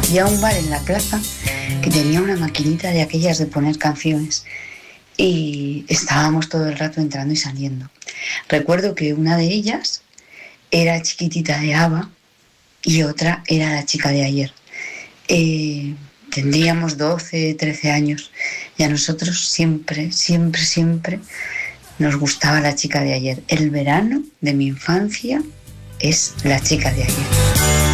había un bar en la plaza que tenía una maquinita de aquellas de poner canciones y estábamos todo el rato entrando y saliendo. Recuerdo que una de ellas era Chiquitita de ABBA y otra era La chica de ayer. Tendríamos 12, 13 años y a nosotros siempre, siempre, siempre nos gustaba La chica de ayer. El verano de mi infancia es La chica de ayer.